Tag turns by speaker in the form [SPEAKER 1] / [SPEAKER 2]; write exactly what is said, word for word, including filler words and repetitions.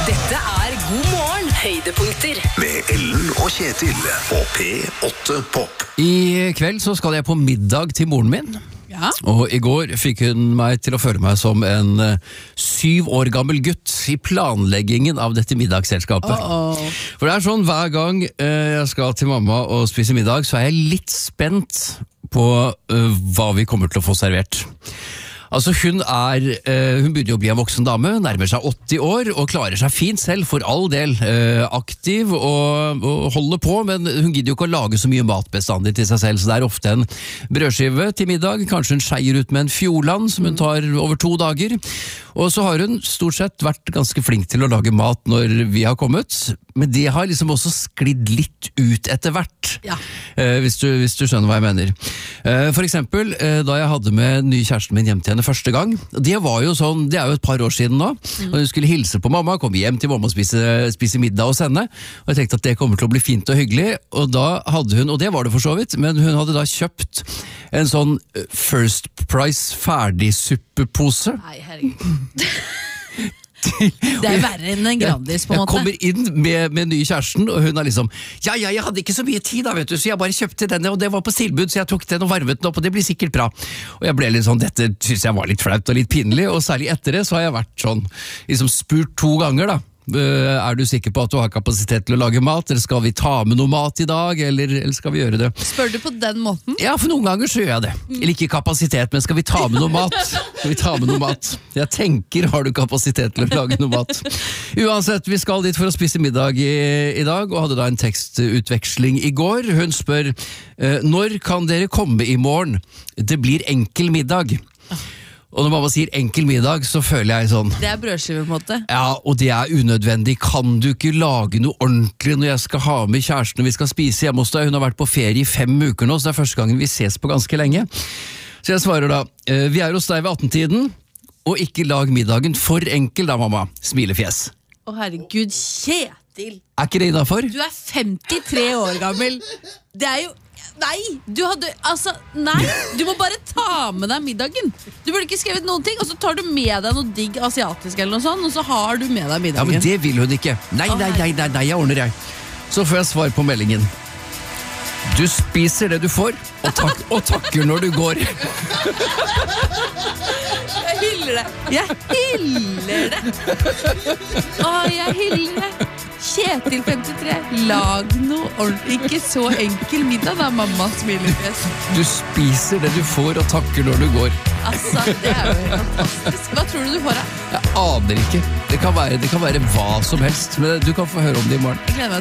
[SPEAKER 1] Dette er God morgen høydepunkter
[SPEAKER 2] med Ellen og Kjetil på P åtte Pop.
[SPEAKER 3] I kveld så skal jeg på middag til moren min.
[SPEAKER 4] Ja.
[SPEAKER 3] Og i går fikk hun meg til å føle meg som en uh, syv år gammel gutt i planleggingen av dette middagsselskapet.
[SPEAKER 4] Uh -oh.
[SPEAKER 3] For det er sånn, hver gang uh, jeg skal til mamma og spise middag, så er jeg litt spent på uh, hva vi kommer til å få servert. Altså hun er, uh, hun begynner å bli en voksen dame, nærmer seg åtti år og klarer seg fint selv, for all del, uh, aktiv og, og holder på, men hun gidder jo ikke å lage så mye mat bestandig til seg selv, så det er ofte en brødskive til middag, kanskje hun skeier ut med en fjordland som hun tar over to dager, og så har hun stort sett vært ganske flink til å lage mat når vi har kommet, men det har liksom også sklidd litt ut etter hvert,
[SPEAKER 4] ja.
[SPEAKER 3] uh, hvis, du, hvis du skjønner hva jeg mener. Uh, for eksempel, uh, da jeg hadde med ny kjæresten min hjem til henne første gang, det var jo sånn, det er jo et par år siden nå, mm. og hun skulle hilse på mamma, komme hjem til mamma og spise, spise middag hos henne, og jeg tenkte at det kommer til å bli fint og hyggelig, og da hadde hun, og det var det for så vidt, men hun hadde da kjøpt en sånn First Price ferdigsuppepose.
[SPEAKER 4] Nei, herregud. Det er verre enn en Grandis på en måte.
[SPEAKER 3] Jeg kommer inn med, med nye kjæresten, og hun er liksom ja, ja, jeg hadde ikke så mye tid da, vet du, så jeg bare kjøpte denne, og det var på tilbud, så jeg tok den og varmet den opp, og det blir sikkert bra. Og jeg ble litt sånn, dette synes jeg var litt flaut og litt pinlig, og særlig etter det så har jeg vært sånn, liksom spurt to ganger da, er du sikker på at du har kapasitet til å lage mat, eller skal vi ta med noe mat i dag, eller, eller skal vi gjøre det?
[SPEAKER 4] Spør du på den måten?
[SPEAKER 3] Ja, for noen ganger så gjør jeg det. Eller ikke kapasitet, men skal vi ta med noe mat? Skal vi ta med noe mat? Jeg tenker, har du kapasitet til å lage noe mat? Uansett, vi skal dit for å spise middag i, i dag, og hadde da en tekstutveksling i går. Hun spør, når kan dere komme i morgen? Det blir enkel middag. Og når mamma sier enkel middag, så føler jeg sånn
[SPEAKER 4] det er brødskive på en måte.
[SPEAKER 3] Ja, og det er unødvendig. Kan du ikke lage noe ordentlig når jeg skal ha med kjæresten og vi skal spise hjemme hos deg? Hun har vært på ferie i fem uker nå, så det er første gangen vi ses på ganske lenge. Så jeg svarer da, vi er hos deg ved attentiden, og ikke lag middagen for enkel da, mamma. Smilefjes.
[SPEAKER 4] Å herregud, Kjetil!
[SPEAKER 3] Er ikke det innenfor?
[SPEAKER 4] Du er femtitre år gammel. Det er jo Nei, du hadde, altså, nei, du må bare ta med deg middagen. Du burde ikke skrevet noen ting, og så tar du med deg noe digg asiatisk eller noe sånt, og så har du med deg middagen.
[SPEAKER 3] Ja, men det vil hun ikke. Nei, nei, nei, nei, nei, jeg ordner jeg. Så får jeg svar på meldingen. Du spiser det du får, og, tak og takker når du går.
[SPEAKER 4] Jeg hyller det. Jeg hyller det. Å, jeg hyller det. Kjetil femtitre, lag noe ordentlig, ikke så enkel middag da, mamma smilefjes.
[SPEAKER 3] Du spiser det du får og takker når du går.
[SPEAKER 4] Altså, det er jo helt fantastisk. Hva tror du du får da?
[SPEAKER 3] Jeg aner ikke. Det kan være, det kan være hva som helst, men du kan få høre om det i morgen.
[SPEAKER 4] Jeg gleder meg.